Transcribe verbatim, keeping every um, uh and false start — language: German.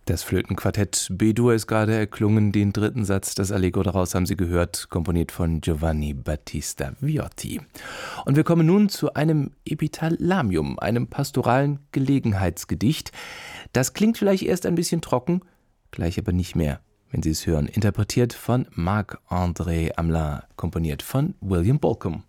Das Flötenquartett B-Dur ist gerade erklungen. Den dritten Satz des Allegro daraus haben Sie gehört, komponiert von Giovanni Battista Viotti. Und wir kommen nun zu einem Epithalamium, einem pastoralen Gelegenheitsgedicht. Das klingt vielleicht erst ein bisschen trocken, gleich aber nicht mehr, wenn Sie es hören. Interpretiert von Marc-André Hamelin, komponiert von William Bolcom.